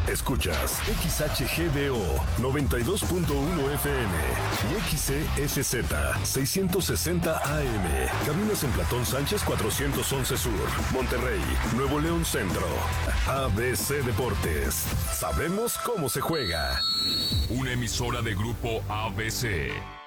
Escuchas XHGBO 92.1 FM y XESZ 660 AM. Caminos en Platón Sánchez 411 Sur, Monterrey, Nuevo León Centro. ABC Deportes. Sabemos cómo se juega. Una emisora de Grupo ABC.